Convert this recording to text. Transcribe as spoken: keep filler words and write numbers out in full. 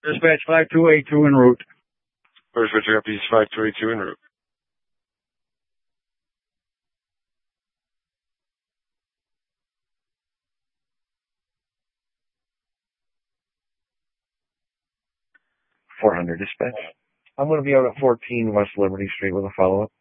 Dispatch five two eight two en route. First Richard Deputies five two eight two en route. four hundred dispatch. I'm going to be out at fourteen West Liberty Street with a follow-up.